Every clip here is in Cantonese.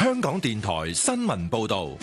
香港電台新聞報道。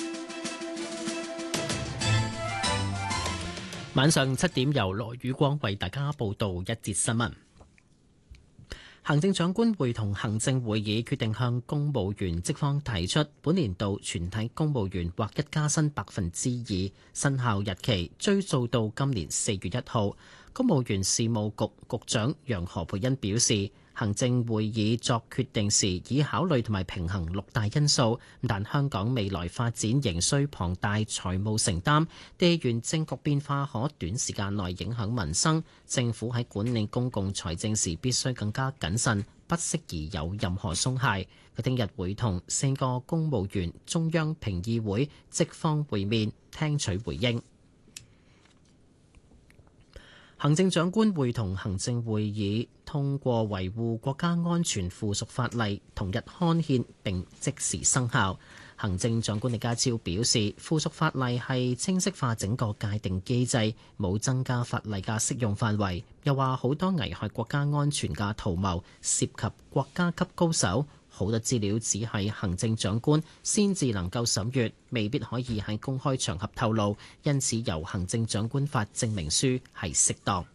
晚上7點由羅宇光為大家報道一節新聞。行政長官會同行政會議決定向公務員職方提出本年度全體公務員劃一加薪2%，生效日期追溯到今年4月1號。公務員事務局局長楊何蓓茵表示，行政會議作決定時已考慮同埋平衡6大因素，但香港未來發展仍需龐大財務承擔，地緣政局變化可短時間內影響民生，政府喺管理公共財政時必須更加謹慎，不適宜有任何鬆懈。佢聽日會同4個公務員中央評議會職方會面，聽取回應。行政長官會同行政會議通過維護國家安全附屬法例，同日刊憲並即時生效。行政長官李家超表示，附屬法例係清晰化整個界定機制，冇增加法例嘅適用範圍。又話好多危害國家安全嘅圖謀涉及國家級高手，好多資料只係行政長官先至能夠審閱，未必可以喺公開場合透露，因此由行政長官發證明書係適當。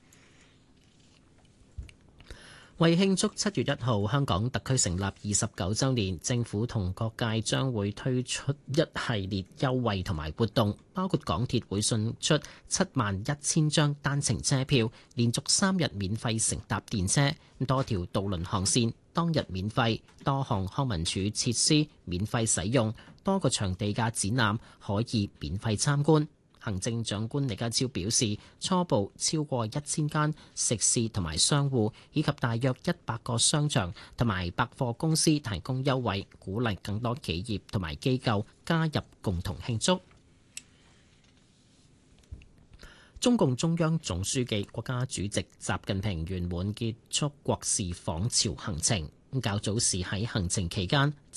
為慶祝7月1號香港特區成立29週年，政府同各界將會推出一系列優惠同埋活動，包括港鐵會送出71000張單程車票，連續3日免費乘搭電車，多條渡輪航線當日免費，多項康文署設施免費使用，多個場地嘅展覽可以免費參觀。行政長官李家超表示，初步超過1000間食肆同埋商戶，以及大約100個商場同埋百貨公司提供優惠，鼓勵更多企業同埋機構加入共同慶祝。中共中央總書記、國家主席習近平圓滿結束國事訪朝行程。較早時喺行程期間，